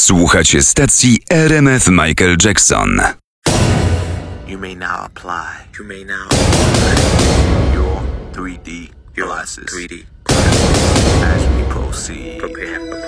Słuchacie stacji RMF Michael Jackson. You may now apply. Your 3D glasses. As we proceed. Prepare.